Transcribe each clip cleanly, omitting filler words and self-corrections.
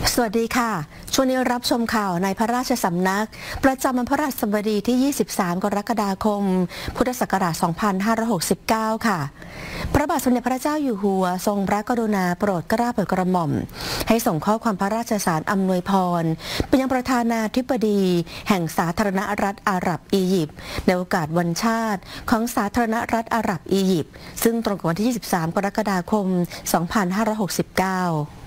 สวัสดีค่ะช่วงนี้รับชมข่าวในพระราชสำนักประจำวันพฤหัสบดีที่ 23 กรกฎาคม พุทธศักราช 2569 ค่ะพระบาทสมเด็จพระเจ้าอยู่หัวทรงพระกรุณาโปรดเกล้าโปรดกระหม่อมให้ส่งข้อความพระราชสารอำนวยพรไปยังประธานาธิบดีแห่งสาธารณรัฐอาหรับอียิปต์ในโอกาสวันชาติของสาธารณรัฐอาหรับอียิปต์ซึ่งตรงกับวันที่ 23 กรกฎาคม 2569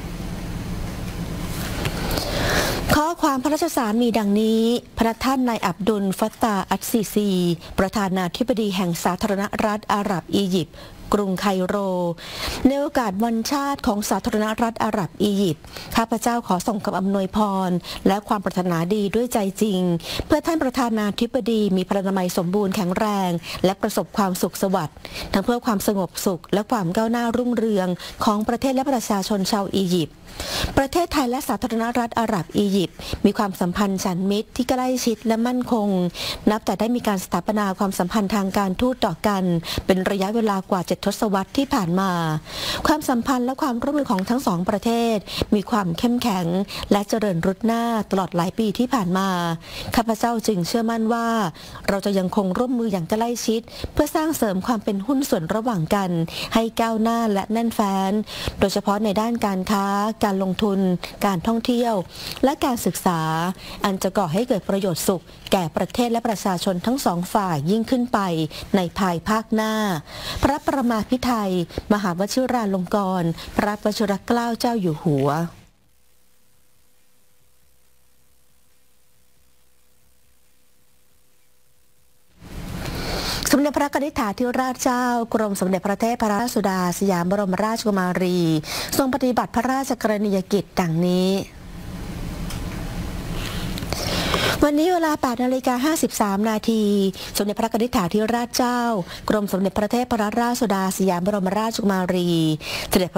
ข้อความพระราชสารมีดังนี้พระท่านนายอับดุล ฟัตตา อัสซีซี ประธานาธิบดีแห่งสาธารณรัฐอาหรับอียิปต์กรุงไคโรในโอกาสวันชาติของสาธารณรัฐอาหรับอียิปต์ข้าพเจ้าขอส่งคำอำนวยพรและความปรารถนาดีด้วยใจจริงเพื่อท่านประธานาธิบดีมีพลานามัยสมบูรณ์แข็งแรงและประสบความสุขสวัสดิ์ทั้งเพื่อความสงบสุขและความก้าวหน้ารุ่งเรืองของประเทศและประชาชนชาวอียิปต์ประเทศไทยและสาธารณรัฐอาหรับอียิปต์มีความสัมพันธ์ฉันมิตรที่ใกล้ชิดและมั่นคงนับแต่ได้มีการสถาปนาความสัมพันธ์ทางการทูตต่อกันเป็นระยะเวลากว่า7 ทศวรรษที่ผ่านมาความสัมพันธ์และความร่วมมือของทั้งสองประเทศมีความเข้มแข็งและเจริญรุดหน้าตลอดหลายปีที่ผ่านมาข้าพเจ้าจึงเชื่อมั่นว่าเราจะยังคงร่วมมืออย่างใกล้ชิดเพื่อสร้างเสริมความเป็นหุ้นส่วนระหว่างกันให้ก้าวหน้าและแน่นแฟ้นโดยเฉพาะในด้านการค้าการลงทุนการท่องเที่ยวและการศึกษาอันจะก่อให้เกิดประโยชน์สุขแก่ประเทศและประชาชนทั้งสองฝ่ายยิ่งขึ้นไปในภายภาคหน้าพระประมาภิไธยมหาวชิราลงกรณ์พระวชิรเกล้าเจ้าอยู่หัวสมเด็จพระนิธิธิราชเจ้ากรมสมเด็จพระเทพรัตนราชสุดาสยามบรมราชกุมารีทรงปฏิบัติพระราชกรณียกิจดังนี้วันนี้เวลา 8:53 นาทีสมเด็จพระนิธิธิราชเจ้ากรมสมเด็จพระเทพรัตนราชสุดาสยามบรมราชกุมารีเสด็จ